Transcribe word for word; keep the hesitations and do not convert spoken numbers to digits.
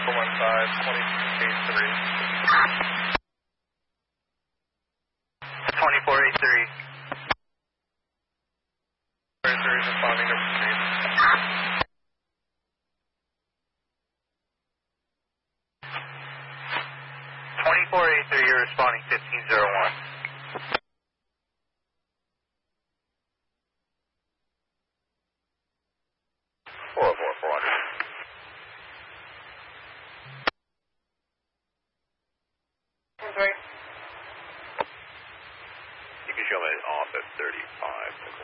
one five, twenty-four eighty-three. twenty-four eighty-three. eighty-three is responding to receive. twenty-four eighty-three, you're responding fifteen oh one. four oh four, four hundred. You can show me off at thirty-five.